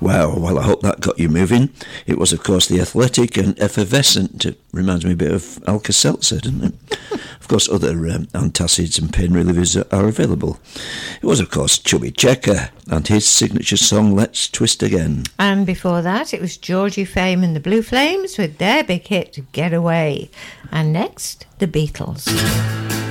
Well, I hope that got you moving. It was, of course, the athletic and effervescent. It reminds me a bit of Alka-Seltzer, doesn't it? Of course, other antacids and pain relievers are available. It was, of course, Chubby Checker and his signature song, Let's Twist Again. And before that, it was Georgie Fame and the Blue Flames with their big hit, Get Away. And next, the Beatles.